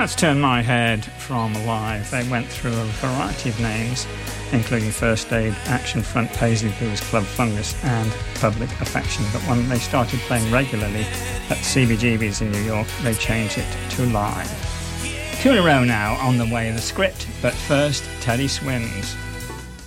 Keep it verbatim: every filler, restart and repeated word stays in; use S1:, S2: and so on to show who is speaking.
S1: That's Turn My Head from Live. They went through a variety of names, including First Aid, Action Front, Paisley Blues Club, Fungus and Public Affection. But when they started playing regularly at C B G B's in New York, they changed it to Live. Coolio now on the way of the script, but first Teddy Swims.